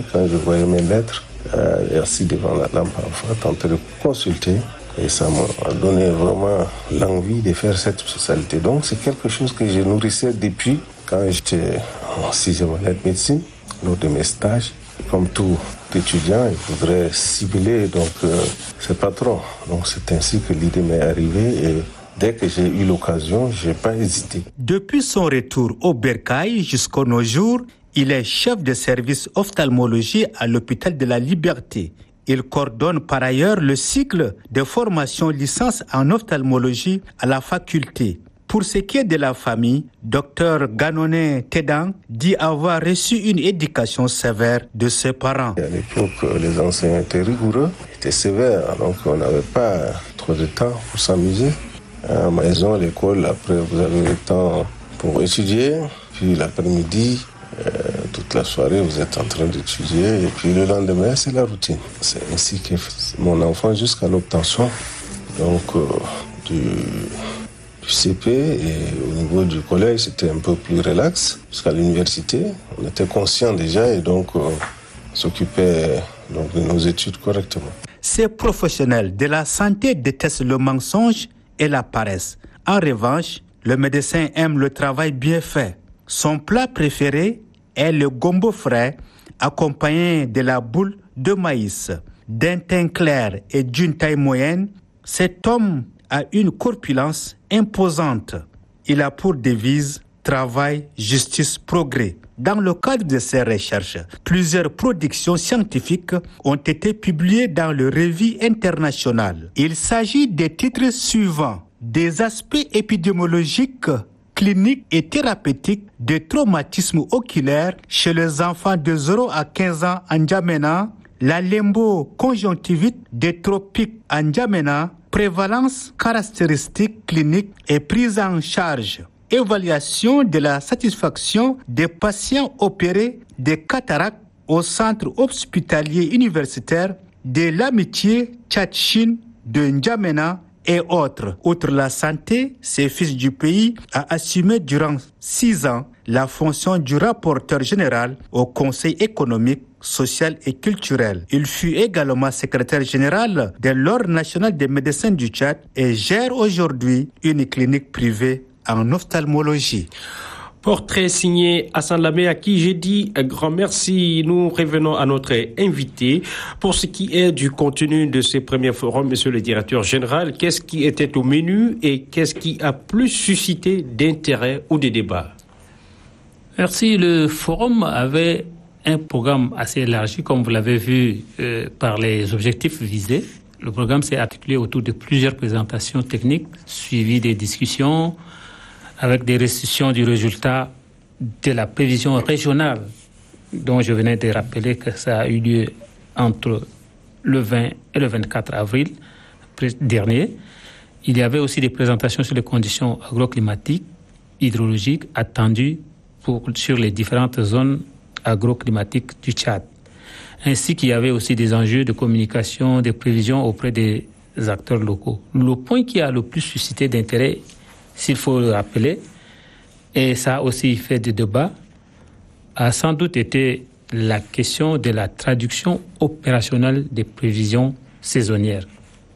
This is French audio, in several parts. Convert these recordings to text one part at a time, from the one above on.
quand je voyais mes maîtres assis devant la lampe en train de consulter. Et ça m'a donné vraiment l'envie de faire cette spécialité. Donc c'est quelque chose que je nourrissais depuis quand j'étais en 6e année de médecine, lors de mes stages. Comme tout étudiant, il voudrait cibler ses patrons. Donc c'est ainsi que l'idée m'est arrivée et dès que j'ai eu l'occasion, je n'ai pas hésité. Depuis son retour au Bercail jusqu'à nos jours, il est chef de service ophtalmologie à l'hôpital de la Liberté. Il coordonne par ailleurs le cycle de formation licence en ophtalmologie à la faculté. Pour ce qui est de la famille, Dr Ganoné Tedan dit avoir reçu une éducation sévère de ses parents. À l'époque, les enseignants étaient rigoureux, étaient sévères, donc on n'avait pas trop de temps pour s'amuser. À la maison, à l'école, après vous avez le temps pour étudier, puis l'après-midi, toute la soirée, vous êtes en train d'étudier et puis le lendemain, c'est la routine. C'est ainsi que mon enfant jusqu'à l'obtention du CP et au niveau du collège, c'était un peu plus relax. Jusqu'à l'université, on était conscient déjà et donc on s'occupait de nos études correctement. Ces professionnels de la santé détestent le mensonge et la paresse. En revanche, le médecin aime le travail bien fait. Son plat préféré est le gombo frais, accompagné de la boule de maïs. D'un teint clair et d'une taille moyenne, cet homme a une corpulence imposante. Il a pour devise travail, justice, progrès. Dans le cadre de ses recherches, plusieurs productions scientifiques ont été publiées dans le Revue internationale. Il s'agit des titres suivants: des aspects épidémiologiques, cliniques et thérapeutiques de traumatisme oculaire chez les enfants de 0 à 15 ans en N'Djamena, la limbo-conjonctivite des tropiques en N'Djamena, prévalence, caractéristiques cliniques et prise en charge. Évaluation de la satisfaction des patients opérés de cataractes au centre hospitalier universitaire de l'Amitié Tchad-Chine de N'Djamena et autres. Outre la santé, ce fils du pays a assumé durant 6 ans la fonction du rapporteur général au Conseil économique, social et culturel. Il fut également secrétaire général de l'Ordre national des médecins du Tchad et gère aujourd'hui une clinique privée en ophtalmologie. Portrait signé Hassan Lamé, à qui j'ai dit un grand merci. Nous revenons à notre invité. Pour ce qui est du contenu de ces premiers forums, monsieur le directeur général, qu'est-ce qui était au menu et qu'est-ce qui a plus suscité d'intérêt ou de débat? Merci. Le forum avait un programme assez élargi, comme vous l'avez vu par les objectifs visés. Le programme s'est articulé autour de plusieurs présentations techniques, suivies des discussions, avec des restitutions du résultat de la prévision régionale, dont je venais de rappeler que ça a eu lieu entre le 20 et le 24 avril dernier. Il y avait aussi des présentations sur les conditions agroclimatiques, hydrologiques attendues sur les différentes zones agroclimatiques du Tchad. Ainsi qu'il y avait aussi des enjeux de communication, des prévisions auprès des acteurs locaux. Le point qui a le plus suscité d'intérêt, s'il faut le rappeler, et ça a aussi fait des débats, a sans doute été la question de la traduction opérationnelle des prévisions saisonnières.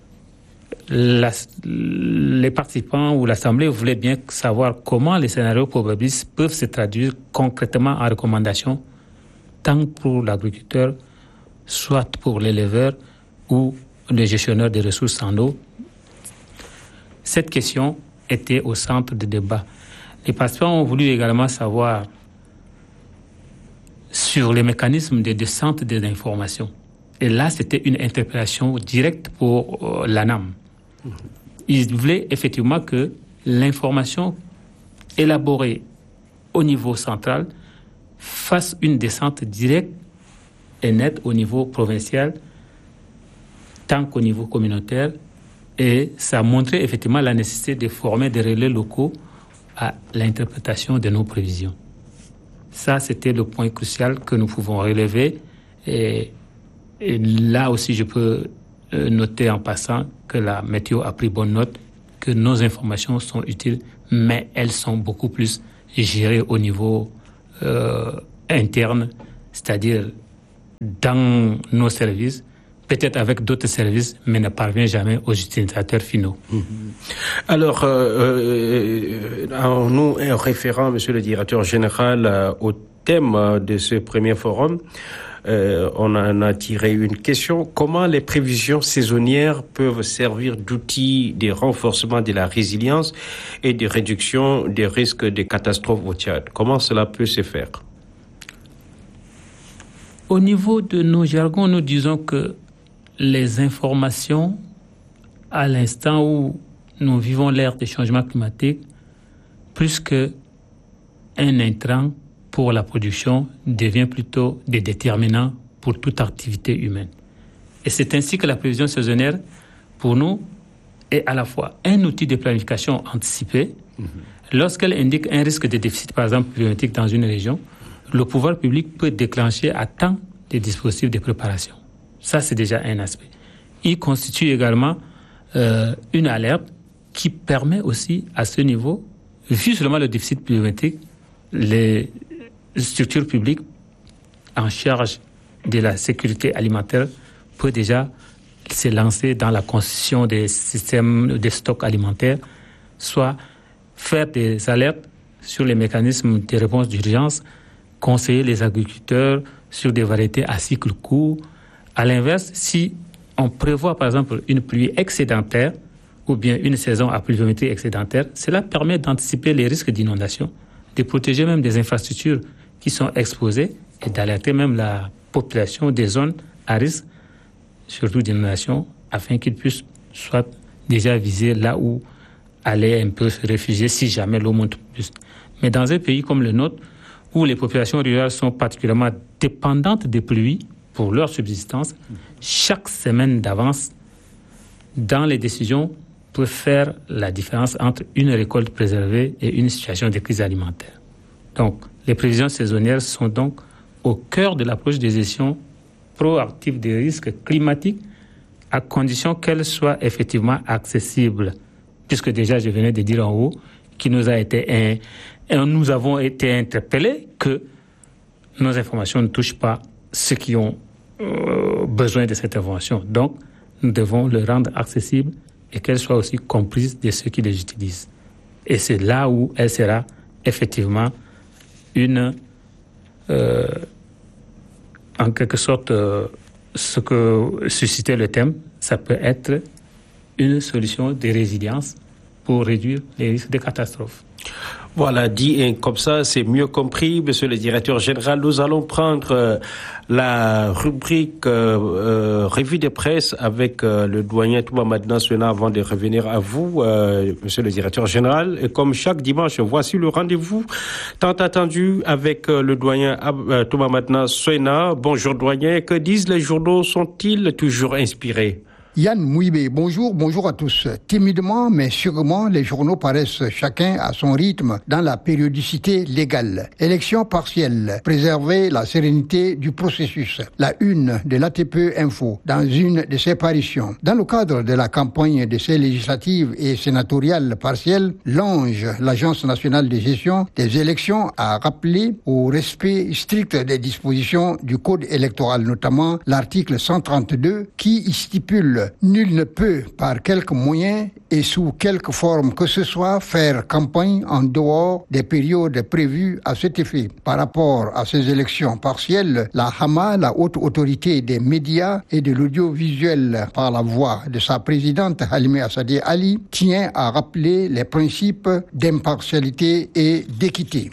Les participants ou l'Assemblée voulaient bien savoir comment les scénarios probabilistes peuvent se traduire concrètement en recommandations, tant pour l'agriculteur, soit pour l'éleveur ou le gestionnaire des ressources en eau. Cette question était au centre du débat. Les participants ont voulu également savoir sur les mécanismes de descente des informations. Et là, c'était une interpellation directe pour l'ANAM. Ils voulaient effectivement que l'information élaborée au niveau central fasse une descente directe et nette au niveau provincial, tant qu'au niveau communautaire. Et ça a montré effectivement la nécessité de former des relais locaux à l'interprétation de nos prévisions. Ça, c'était le point crucial que nous pouvons relever. Et là aussi, je peux noter en passant que la météo a pris bonne note, que nos informations sont utiles, mais elles sont beaucoup plus gérées au niveau interne, c'est-à-dire dans nos services, peut-être avec d'autres services, mais ne parvient jamais aux utilisateurs finaux. Alors, nous référant, Monsieur le Directeur Général, au thème de ce premier forum, on en a tiré une question. Comment les prévisions saisonnières peuvent servir d'outil de renforcement de la résilience et de réduction des risques de catastrophes au Tchad? Comment cela peut se faire? Au niveau de nos jargons, nous disons que les informations, à l'instant où nous vivons l'ère des changements climatiques, plus qu'un intrant pour la production, devient plutôt des déterminants pour toute activité humaine. Et c'est ainsi que la prévision saisonnière, pour nous, est à la fois un outil de planification anticipée. Lorsqu'elle indique un risque de déficit, par exemple, pluviométrique dans une région, le pouvoir public peut déclencher à temps des dispositifs de préparation. Ça, c'est déjà un aspect. Il constitue également une alerte qui permet aussi, à ce niveau, vu seulement le déficit pluviométrique, les structures publiques en charge de la sécurité alimentaire peuvent déjà se lancer dans la constitution des systèmes de stocks alimentaires, soit faire des alertes sur les mécanismes de réponse d'urgence, conseiller les agriculteurs sur des variétés à cycle court. À l'inverse, si on prévoit par exemple une pluie excédentaire ou bien une saison à pluviométrie excédentaire, cela permet d'anticiper les risques d'inondation, de protéger même des infrastructures qui sont exposées et d'alerter même la population des zones à risque, surtout d'inondation, afin qu'ils puissent soit déjà viser là où aller un peu se réfugier si jamais l'eau monte plus. Mais dans un pays comme le nôtre, où les populations rurales sont particulièrement dépendantes des pluies pour leur subsistance, chaque semaine d'avance dans les décisions peut faire la différence entre une récolte préservée et une situation de crise alimentaire. Donc, les prévisions saisonnières sont donc au cœur de l'approche des gestions proactives des risques climatiques, à condition qu'elles soient effectivement accessibles. Puisque déjà, je venais de dire en haut, nous avons été interpellés que nos informations ne touchent pas ceux qui ont besoin de cette information. Donc, nous devons le rendre accessible et qu'elle soit aussi comprise de ceux qui les utilisent. Et c'est là où elle sera effectivement en quelque sorte, ce que suscitait le thème, ça peut être une solution de résilience pour réduire les risques de catastrophes. Voilà, dit comme ça, c'est mieux compris. Monsieur le Directeur Général, nous allons prendre la rubrique revue de presse avec le doyen Touba Madina Soena avant de revenir à vous, Monsieur le Directeur Général. Et comme chaque dimanche, voici le rendez-vous tant attendu avec le doyen Touba Madina Soena. Bonjour doyen, que disent les journaux? Sont-ils toujours inspirés? Yann Mouibé, bonjour à tous. Timidement, mais sûrement, les journaux paraissent chacun à son rythme dans la périodicité légale. Élection partielle, préserver la sérénité du processus. La une de l'ATP Info, dans une de ses parutions. Dans le cadre de la campagne de ces législatives et sénatoriales partielles, l'ANGE, l'Agence nationale de gestion des élections, a rappelé au respect strict des dispositions du Code électoral, notamment l'article 132, qui stipule nul ne peut, par quelque moyen et sous quelque forme que ce soit, faire campagne en dehors des périodes prévues à cet effet. Par rapport à ces élections partielles, la HAMA, la haute autorité des médias et de l'audiovisuel par la voix de sa présidente Halimé Assadé Ali, tient à rappeler les principes d'impartialité et d'équité.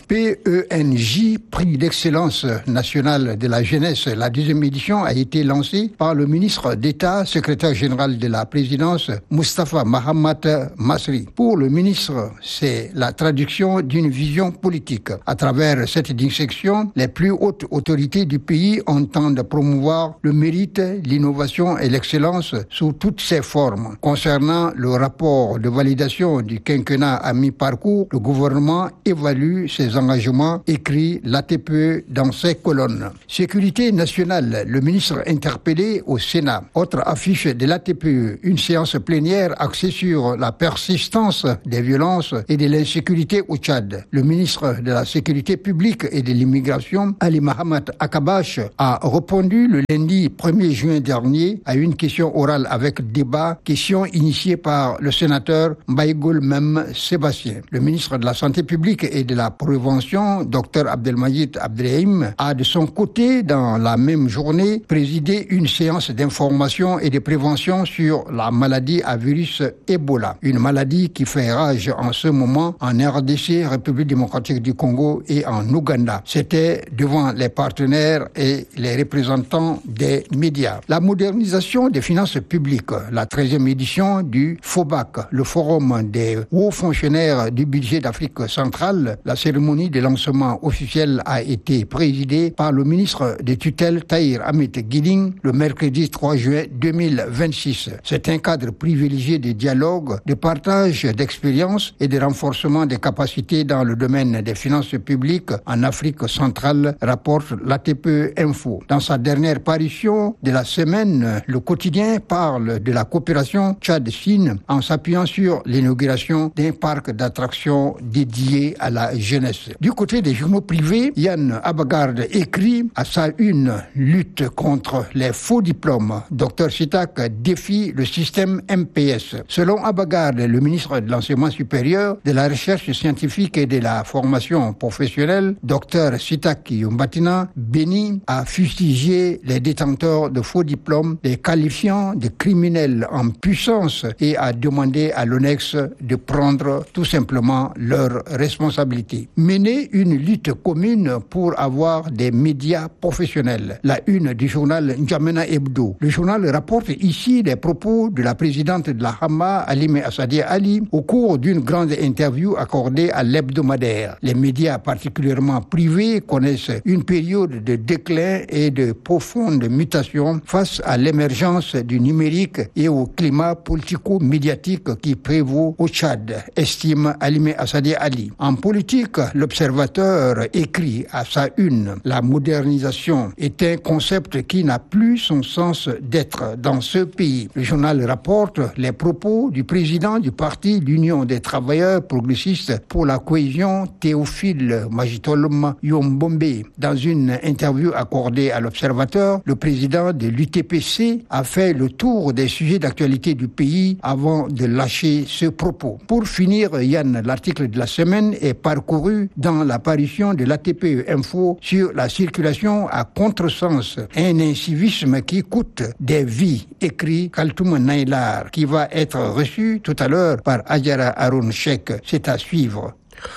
PENJ, prix d'excellence nationale de la jeunesse, la 2e édition a été lancée par le ministre d'État, secrétaire général de la présidence, Moustapha Mahamat Masri. Pour le ministre, c'est la traduction d'une vision politique. À travers cette dissection, les plus hautes autorités du pays entendent promouvoir le mérite, l'innovation et l'excellence sous toutes ses formes. Concernant le rapport de validation du quinquennat à mi-parcours, le gouvernement évalue ses engagements, écrit l'ATPE dans ses colonnes. Sécurité nationale, le ministre interpellé au Sénat. Autre affiche de de l'ATPE, une séance plénière axée sur la persistance des violences et de l'insécurité au Tchad. Le ministre de la Sécurité publique et de l'immigration, Ali Mohamed Akabache, a répondu le lundi 1er juin dernier à une question orale avec débat, question initiée par le sénateur Mbaïgoul Mem Sébastien. Le ministre de la Santé publique et de la Prévention, Dr Abdelmajid Abdelrahim, a de son côté, dans la même journée, présidé une séance d'information et de prévention sur la maladie à virus Ebola, une maladie qui fait rage en ce moment en RDC, République démocratique du Congo, et en Ouganda. C'était devant les partenaires et les représentants des médias. La modernisation des finances publiques, la 13e édition du FOBAC, le Forum des hauts fonctionnaires du budget d'Afrique centrale. La cérémonie de lancement officiel a été présidée par le ministre des tutelles Tahir Ahmed Guiding le mercredi 3 juin 2026. C'est un cadre privilégié de dialogue, de partage d'expériences et de renforcement des capacités dans le domaine des finances publiques en Afrique centrale, rapporte l'ATPE Info. Dans sa dernière parution de la semaine, le quotidien parle de la coopération Tchad-Chine en s'appuyant sur l'inauguration d'un parc d'attractions dédié à la jeunesse. Du côté des journaux privés, Yann Abagard écrit à sa une « Lutte contre les faux diplômes. Dr Sitak défie le système MPS ». Selon Abagard, le ministre de l'Enseignement supérieur, de la Recherche scientifique et de la formation professionnelle, Dr Sitak Yumbatina, béni a fustigé les détenteurs de faux diplômes, les qualifiant de criminels en puissance et a demandé à l'ONEX de prendre tout simplement leurs responsabilités. Mener une lutte commune pour avoir des médias professionnels. La une du journal N'Djamena Hebdo. Le journal rapporte ici les propos de la présidente de la Hama, Halime Assadia Ali, au cours d'une grande interview accordée à l'hebdomadaire. Les médias particulièrement privés connaissent une période de déclin et de profonde mutation face à l'émergence du numérique et au climat politico-médiatique qui prévaut au Tchad, estime Halime Assadia Ali. En politique, l'Observateur écrit à sa une: la modernisation est un concept qui n'a plus son sens d'être dans ce pays. Le journal rapporte les propos du président du parti l'Union des travailleurs progressistes pour la cohésion, Théophile Magitolum Yombombe. Dans une interview accordée à l'Observateur, le président de l'UTPC a fait le tour des sujets d'actualité du pays avant de lâcher ce propos. Pour finir, Yann, l'article de la semaine est parcouru dans l'apparition de l'ATPE Info sur la circulation à contresens, un incivisme qui coûte des vies, écrit Kaltoum Naïlar, qui va être reçu tout à l'heure par Adjara Haroun Cheikh. C'est à suivre.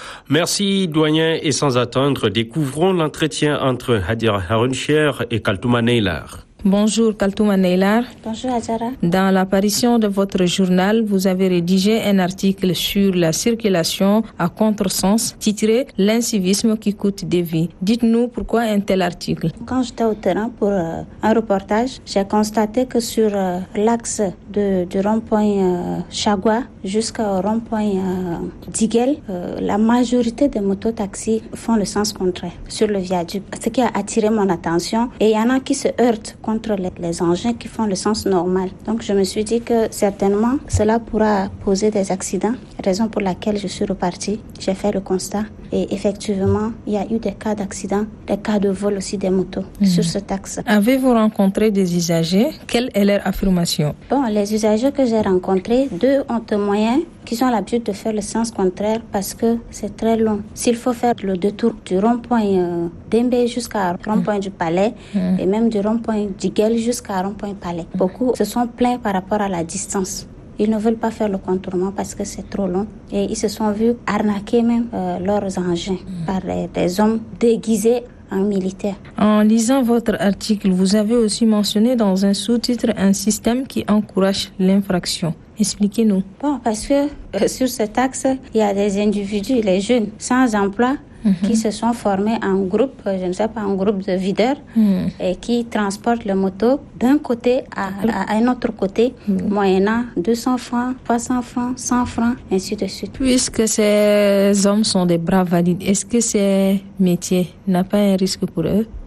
Merci, doyen, et sans attendre, découvrons l'entretien entre Adjara Haroun Cheikh et Kaltoum Naïlar. Bonjour Kaltoum Naïlar. Bonjour Adjara. Dans l'apparition de votre journal, vous avez rédigé un article sur la circulation à contresens titré « L'incivisme qui coûte des vies ». Dites-nous pourquoi un tel article. Quand j'étais au terrain pour un reportage, j'ai constaté que sur l'axe du rond-point Chagua jusqu'au rond-point Diguel, la majorité des mototaxis font le sens contraire sur le viaduc. Ce qui a attiré mon attention, et il y en a qui se heurtent contre les engins qui font le sens normal. Donc je me suis dit que certainement cela pourra poser des accidents, raison pour laquelle je suis repartie. J'ai fait le constat et effectivement il y a eu des cas d'accident, des cas de vol aussi des motos sur cet axe. Avez-vous rencontré des usagers? Quelle est leur affirmation? Bon, les usagers que j'ai rencontrés, 2 ont témoigné qu'ils ont l'habitude de faire le sens contraire parce que c'est très long. S'il faut faire le détour du rond-point d'Embe jusqu'à rond-point du Palais et même du rond-point d'Iguel jusqu'à rond-point Palais, beaucoup se sont plaints par rapport à la distance. Ils ne veulent pas faire le contournement parce que c'est trop long et ils se sont vus arnaquer même leurs engins par des hommes déguisés en militaire. En lisant votre article, vous avez aussi mentionné dans un sous-titre un système qui encourage l'infraction. Expliquez-nous. Bon, parce que sur cet axe, il y a des individus, les jeunes, sans emploi, qui se sont formés en groupe, je ne sais pas, en groupe de videurs, et qui transportent le moto d'un côté à un autre côté, moyennant 200 francs, 300 francs, 100 francs, ainsi de suite. Puisque ces hommes sont des bras valides, est-ce que ces métiers n'ont pas un risque pour eux?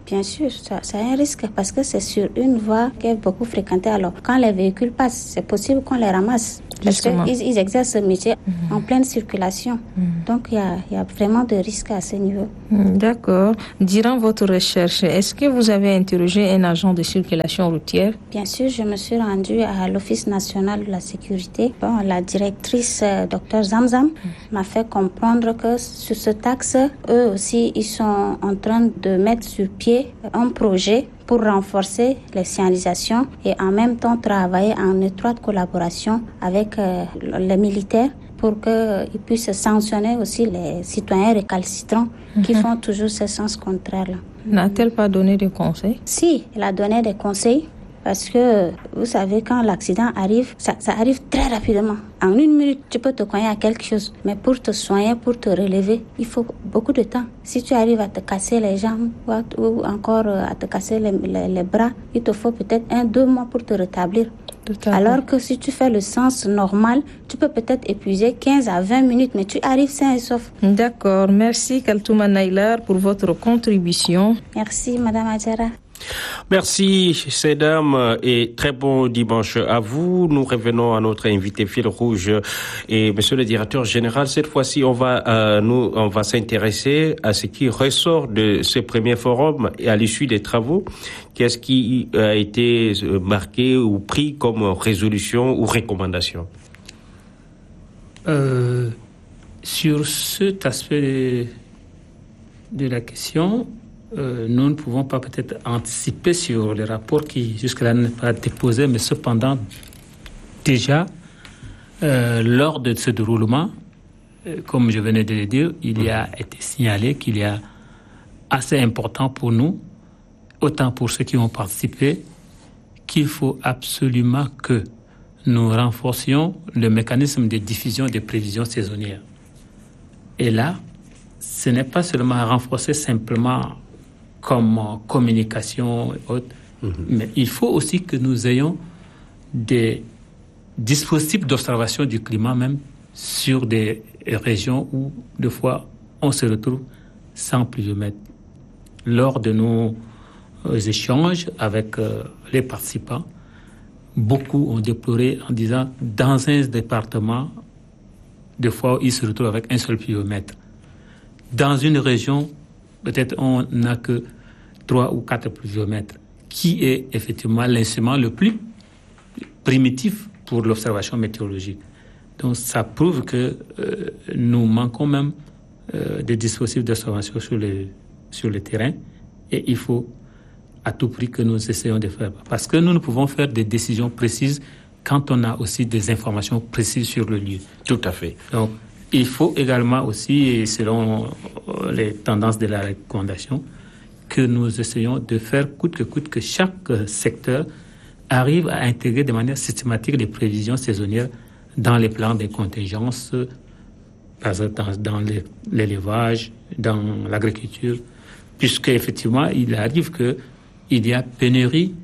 Bien sûr, ça a un risque parce que c'est sur une voie qui est beaucoup fréquentée. Alors, quand les véhicules passent, c'est possible qu'on les ramasse. Parce qu'ils exercent ce métier en pleine circulation. Donc, il y a vraiment de risques à ce niveau. D'accord. Durant votre recherche, est-ce que vous avez interrogé un agent de circulation routière? Bien sûr, je me suis rendue à l'Office national de la sécurité. La directrice, Dr Zamzam, m'a fait comprendre que sur ce axe, eux aussi, ils sont en train de mettre sur pied un projet pour renforcer les signalisations et en même temps travailler en étroite collaboration avec les militaires pour qu'ils puissent sanctionner aussi les citoyens récalcitrants qui font toujours ce sens contraire-là. N'a-t-elle pas donné des conseils? Si, elle a donné des conseils. Parce que, vous savez, quand l'accident arrive, ça arrive très rapidement. En 1 minute, tu peux te cogner à quelque chose. Mais pour te soigner, pour te relever, il faut beaucoup de temps. Si tu arrives à te casser les jambes ou encore à te casser les bras, il te faut peut-être 1-2 mois pour te rétablir. Alors que si tu fais le sens normal, tu peux peut-être épuiser 15 à 20 minutes, mais tu arrives sain et sauf. D'accord. Merci Kaltouma Nailar pour votre contribution. Merci Madame Adjara. Merci, ces dames, et très bon dimanche à vous. Nous revenons à notre invité fil rouge et monsieur le directeur général. Cette fois-ci, on va s'intéresser à ce qui ressort de ce premier forum et à l'issue des travaux. Qu'est-ce qui a été marqué ou pris comme résolution ou recommandation? Sur cet aspect de la question, nous ne pouvons pas peut-être anticiper sur le rapport qui jusque-là n'est pas déposé, mais cependant, déjà, lors de ce déroulement, comme je venais de le dire, il y a été signalé qu'il y a assez important pour nous, autant pour ceux qui ont participé, qu'il faut absolument que nous renforcions le mécanisme de diffusion des prévisions saisonnières. Et là, ce n'est pas seulement renforcer simplement comme communication et autres, mais il faut aussi que nous ayons des dispositifs d'observation du climat même sur des régions où, des fois, on se retrouve sans pluviomètre. Lors de nos échanges avec les participants, beaucoup ont déploré en disant, dans un département, des fois, ils se retrouvent avec un seul pluviomètre. Dans une région, peut-être on n'a que 3 ou 4 pluviomètres, qui est effectivement l'instrument le plus primitif pour l'observation météorologique. Donc ça prouve que nous manquons même des dispositifs d'observation sur le terrain, et il faut à tout prix que nous essayons de faire. Parce que nous ne pouvons faire des décisions précises quand on a aussi des informations précises sur le lieu. Tout à fait. Donc, il faut également aussi, selon les tendances de la recommandation, que nous essayons de faire coûte que chaque secteur arrive à intégrer de manière systématique les prévisions saisonnières dans les plans des contingences, dans l'élevage, dans l'agriculture, puisque effectivement, il arrive qu'il y a pénurie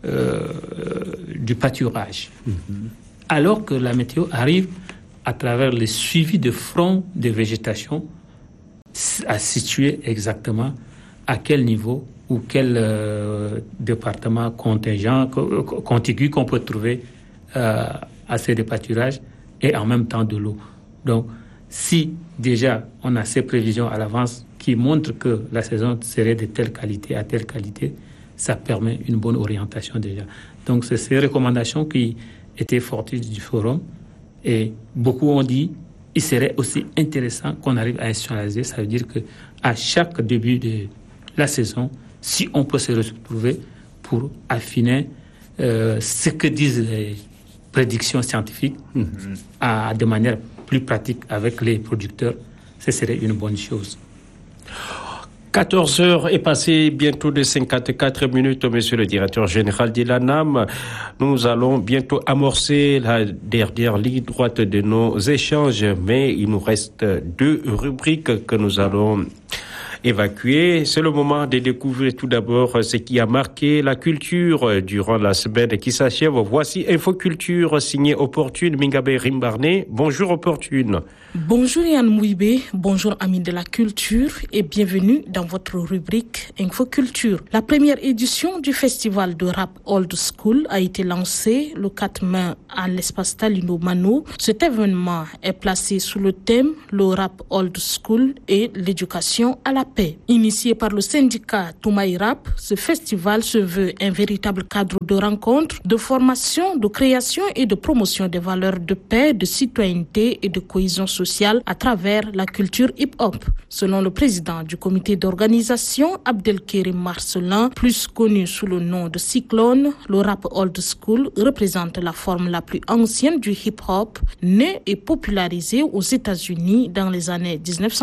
du pâturage. Alors que la météo arrive à travers le suivi de fronts de végétation à situer exactement à quel niveau ou quel département contingent, contigu qu'on peut trouver à ces pâturages et en même temps de l'eau. Donc, si déjà on a ces prévisions à l'avance qui montrent que la saison serait de telle qualité à telle qualité, ça permet une bonne orientation déjà. Donc, c'est ces recommandations qui étaient fortes du forum. Et beaucoup ont dit qu'il serait aussi intéressant qu'on arrive à institutionnaliser. Ça veut dire qu'à chaque début de la saison, si on peut se retrouver pour affiner ce que disent les prédictions scientifiques de manière plus pratique avec les producteurs, ce serait une bonne chose. 14 heures est passé bientôt de 54 minutes, monsieur le directeur général de l'ANAM. Nous allons bientôt amorcer la dernière ligne droite de nos échanges, mais il nous reste 2 rubriques que nous allons évacués. C'est le moment de découvrir tout d'abord ce qui a marqué la culture durant la semaine qui s'achève. Voici Infoculture signée Opportune Mingabe Rimbarné. Bonjour Opportune. Bonjour Yann Mouibé, bonjour amis de la culture et bienvenue dans votre rubrique Infoculture. La première édition du festival de rap Old School a été lancée le 4 mai à l'espace Talino Mano. Cet événement est placé sous le thème le rap Old School et l'éducation à la paix. Initié par le syndicat Toumaï Rap, ce festival se veut un véritable cadre de rencontre, de formation, de création et de promotion des valeurs de paix, de citoyenneté et de cohésion sociale à travers la culture hip-hop. Selon le président du comité d'organisation, Abdelkerim Marcelin, plus connu sous le nom de Cyclone, le rap Old School représente la forme la plus ancienne du hip-hop, né et popularisé aux États-Unis dans les années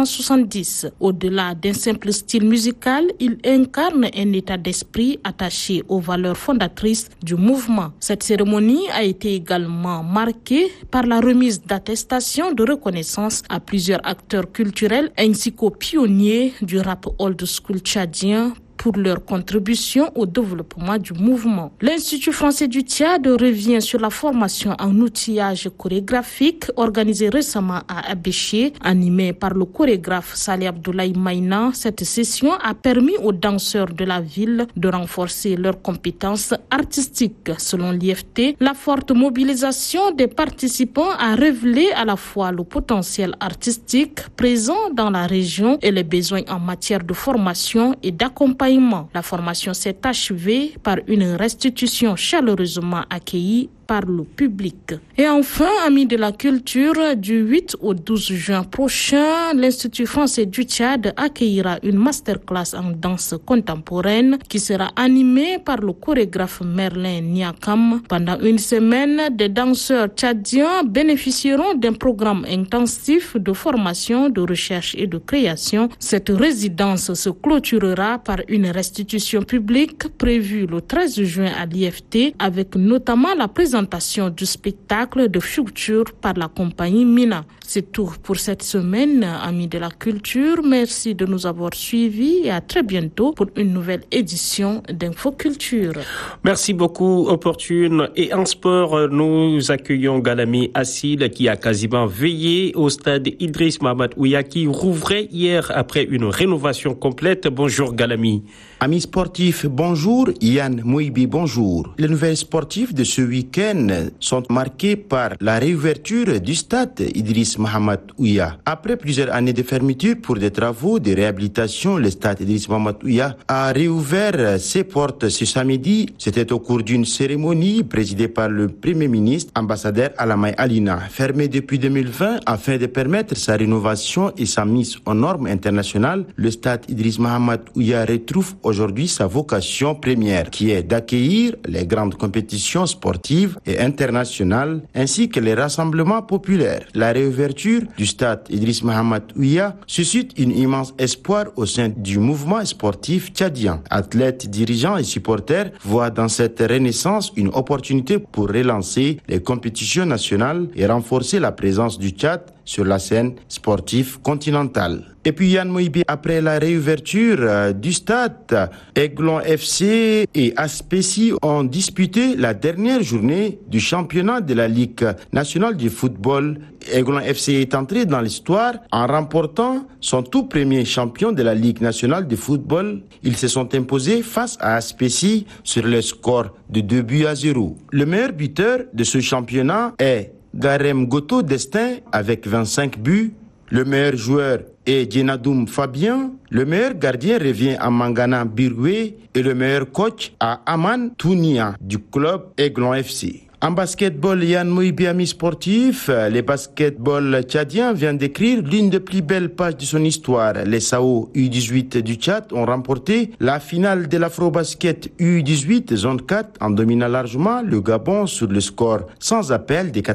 1970. Au-delà d'un simple style musical, il incarne un état d'esprit attaché aux valeurs fondatrices du mouvement. Cette cérémonie a été également marquée par la remise d'attestations de reconnaissance à plusieurs acteurs culturels ainsi qu'aux pionniers du rap old school tchadien pour leur contribution au développement du mouvement. L'Institut français du Tchad revient sur la formation en outillage chorégraphique organisée récemment à Abéché, animée par le chorégraphe Saleh Abdoulaye Maïna. Cette session a permis aux danseurs de la ville de renforcer leurs compétences artistiques. Selon l'IFT, la forte mobilisation des participants a révélé à la fois le potentiel artistique présent dans la région et les besoins en matière de formation et d'accompagnement. La formation s'est achevée par une restitution chaleureusement accueillie par le public. Et enfin, amis de la culture, du 8 au 12 juin prochain, l'Institut français du Tchad accueillera une masterclass en danse contemporaine qui sera animée par le chorégraphe Merlin Niakam. Pendant une semaine, des danseurs tchadiens bénéficieront d'un programme intensif de formation, de recherche et de création. Cette résidence se clôturera par une restitution publique prévue le 13 juin à l'IFT avec notamment la présentation du spectacle de Future par la compagnie Mina. C'est tout pour cette semaine, amis de la culture. Merci de nous avoir suivis et à très bientôt pour une nouvelle édition d'Infoculture. Merci beaucoup, Opportune. Et en sport, nous accueillons Galami Assil qui a quasiment veillé au stade Idriss Mohamed Ouya qui rouvrait hier après une rénovation complète. Bonjour Galami. Amis sportifs, bonjour. Yann Mouibi, bonjour. Les nouvelles sportives de ce week-end sont marquées par la réouverture du stade Idriss Mohamed Ouya. Après plusieurs années de fermeture pour des travaux de réhabilitation, le stade Idriss Mohamed Ouya a réouvert ses portes ce samedi. C'était au cours d'une cérémonie présidée par le Premier ministre, ambassadeur Alamay Alina. Fermé depuis 2020 afin de permettre sa rénovation et sa mise aux normes internationales, le stade Idriss Mohamed Ouya retrouve aujourd'hui sa vocation première, qui est d'accueillir les grandes compétitions sportives et internationales, ainsi que les rassemblements populaires. La réouverture du stade Idriss Mohamed Ouya suscite un immense espoir au sein du mouvement sportif tchadien. Athlètes, dirigeants et supporters voient dans cette renaissance une opportunité pour relancer les compétitions nationales et renforcer la présence du Tchad sur la scène sportive continentale. Et puis Yann Mouibi, après la réouverture du stade, Aiglon FC et Aspesi ont disputé la dernière journée du championnat de la Ligue nationale du football. Aiglon FC est entré dans l'histoire en remportant son tout premier champion de la Ligue nationale de football. Ils se sont imposés face à Aspesi sur le score de 2-0. Le meilleur buteur de ce championnat est Garem Goto Destin avec 25 buts. Le meilleur joueur est Djenadoum Fabien. Le meilleur gardien revient à Mangana Birwe et le meilleur coach à Aman Tounia du club Aiglon FC. En basketball, Yann Mouibi, ami sportif, le basketball tchadien vient d'écrire l'une des plus belles pages de son histoire. Les Sao U18 du Tchad ont remporté la finale de l'Afrobasket U18 zone 4 en dominant largement le Gabon sur le score sans appel de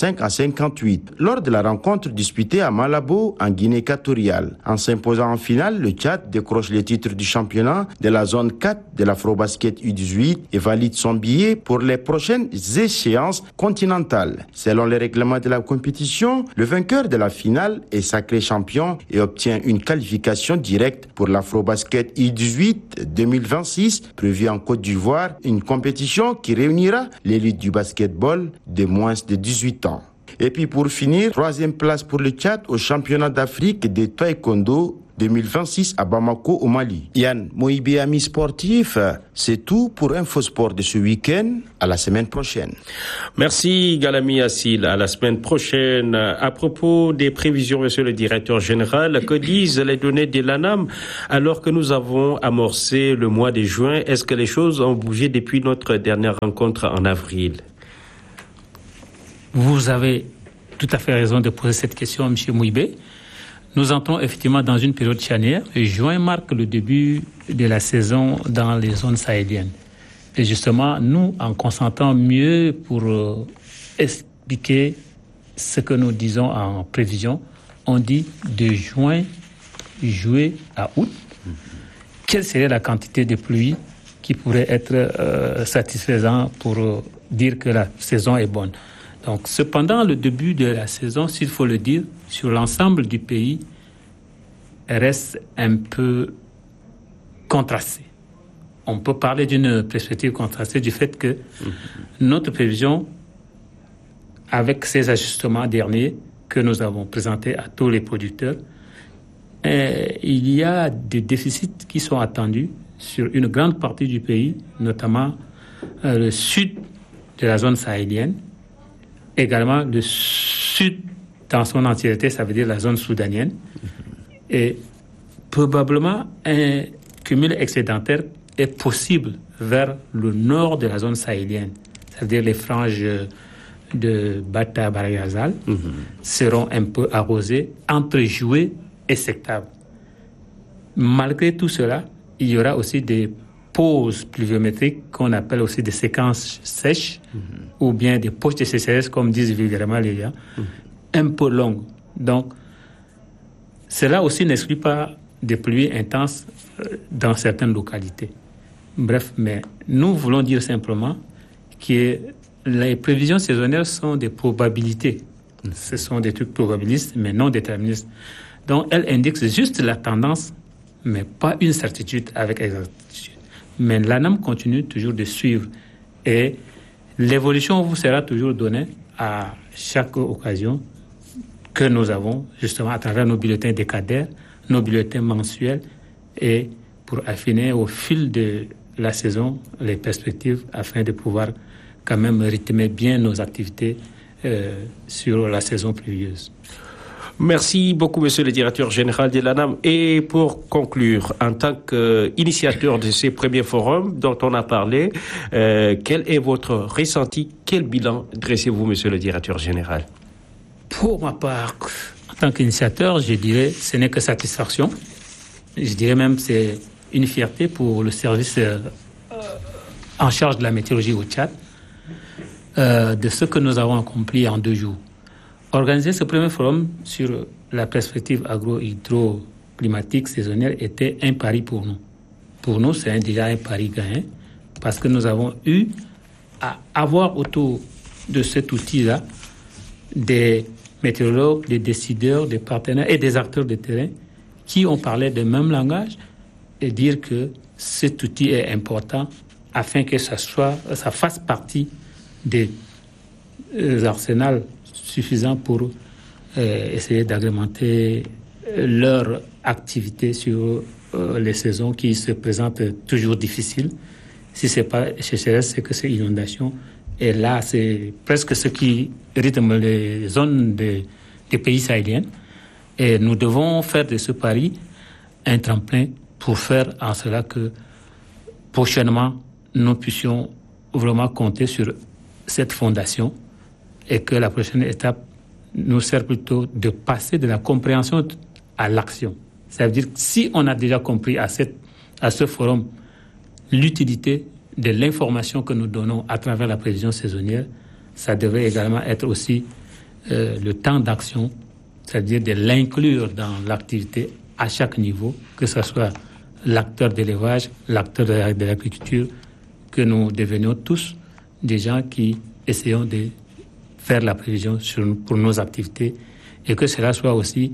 85-58 lors de la rencontre disputée à Malabo en Guinée équatoriale. En s'imposant en finale, le Tchad décroche le titre du championnat de la zone 4 de l'Afrobasket U18 et valide son billet pour les prochaines échéances échéances continentales. Selon les règlements de la compétition, le vainqueur de la finale est sacré champion et obtient une qualification directe pour l'Afrobasket U18 2026, prévue en Côte d'Ivoire, une compétition qui réunira l'élite du basketball de moins de 18 ans. Et puis pour finir, 3e place pour le Tchad au championnat d'Afrique de taekwondo 2026 à Bamako au Mali. Yann Moïbi, ami sportif, c'est tout pour InfoSport de ce week-end. À la semaine prochaine. Merci Galami Assil. À la semaine prochaine. À propos des prévisions, monsieur le directeur général, que disent les données de l'ANAM alors que nous avons amorcé le mois de juin? Est-ce que les choses ont bougé depuis notre dernière rencontre en avril? Vous avez tout à fait raison de poser cette question, M. Moïbé. Nous entrons effectivement dans une période charnière. Juin marque le début de la saison dans les zones sahéliennes. Et justement, nous, en concentrant mieux pour expliquer ce que nous disons en prévision, on dit de juin, juillet à août, quelle serait la quantité de pluie qui pourrait être satisfaisante pour dire que la saison est bonne. Donc, cependant, le début de la saison, s'il faut le dire, sur l'ensemble du pays, reste un peu contrasté. On peut parler d'une perspective contrastée du fait que notre prévision, avec ces ajustements derniers que nous avons présentés à tous les producteurs, il y a des déficits qui sont attendus sur une grande partie du pays, notamment le sud de la zone sahélienne, également le sud dans son entièreté, ça veut dire la zone soudanienne, et probablement un cumul excédentaire est possible vers le nord de la zone sahélienne, c'est-à-dire les franges de Bata Barayazal seront un peu arrosées entre juillet et septembre. Malgré tout cela, il y aura aussi des pauses pluviométriques qu'on appelle aussi des séquences sèches ou bien des poches de sécheresse, comme disent vulgairement les gens, un peu longues. Donc, cela aussi n'exclut pas des pluies intenses dans certaines localités. Bref, mais nous voulons dire simplement que les prévisions saisonnières sont des probabilités. Ce sont des trucs probabilistes, mais non déterministes. Donc, elles indiquent juste la tendance, mais pas une certitude avec exactitude. Mais l'ANAM continue toujours de suivre et l'évolution vous sera toujours donnée à chaque occasion que nous avons, justement à travers nos bulletins décadaires, nos bulletins mensuels et pour affiner au fil de la saison les perspectives afin de pouvoir quand même rythmer bien nos activités sur la saison pluvieuse. Merci beaucoup, monsieur le directeur général de l'ANAM. Et pour conclure, en tant qu'initiateur de ces premiers forums dont on a parlé, quel est votre ressenti? Quel bilan dressez-vous, monsieur le directeur général? Pour ma part, en tant qu'initiateur, je dirais ce n'est que satisfaction. Je dirais même que c'est une fierté pour le service en charge de la météorologie au Tchad, de ce que nous avons accompli en 2 jours. Organiser ce premier forum sur la perspective agro-hydro-climatique saisonnière était un pari pour nous. Pour nous, c'est déjà un pari gagnant parce que nous avons eu à avoir autour de cet outil-là des météorologues, des décideurs, des partenaires et des acteurs de terrain qui ont parlé le même langage et dire que cet outil est important afin que ça fasse partie des arsenals suffisants pour essayer d'agrémenter leur activité sur les saisons qui se présentent toujours difficiles. Si ce n'est pas sécheresse, c'est que c'est inondation. Et là, c'est presque ce qui rythme les zones des pays sahéliens. Et nous devons faire de ce pari un tremplin pour faire en cela que prochainement, nous puissions vraiment compter sur cette fondation et que la prochaine étape nous sert plutôt de passer de la compréhension à l'action. Ça veut dire que si on a déjà compris à ce forum l'utilité de l'information que nous donnons à travers la prévision saisonnière, ça devrait également être aussi le temps d'action, c'est-à-dire de l'inclure dans l'activité à chaque niveau, que ce soit l'acteur d'élevage, l'acteur de l'agriculture, que nous devenions tous des gens qui essayons de faire la prévision pour nos activités et que cela soit aussi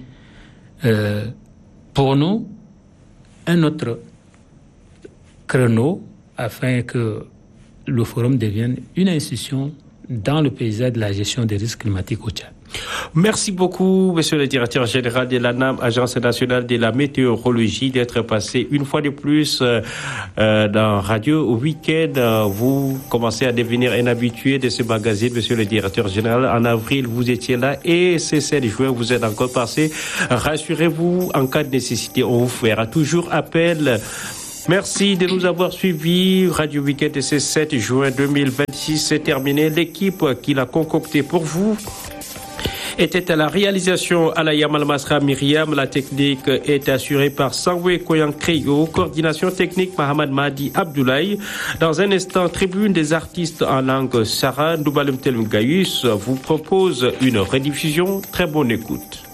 pour nous un autre créneau afin que le forum devienne une institution dans le paysage de la gestion des risques climatiques au Tchad. Merci beaucoup, monsieur le directeur général de l'ANAM, Agence nationale de la météorologie, d'être passé une fois de plus dans Radio au week-end. Vous commencez à devenir un habitué de ce magazine, monsieur le directeur général. En avril, vous étiez là et c'est 7 juin, vous êtes encore passé. Rassurez-vous, en cas de nécessité, on vous fera toujours appel. Merci de nous avoir suivis. Radio Week-end de ce 7 juin 2026, c'est terminé. L'équipe qui l'a concocté pour vous était à la réalisation Alaya Malmasra Myriam. La technique est assurée par Sangwe Koyan Kreyo. Coordination technique Mohamed Mahdi Abdoulaye. Dans un instant, tribune des artistes en langue Sara. Ndoubalem Telm Gayus vous propose une rediffusion. Très bonne écoute.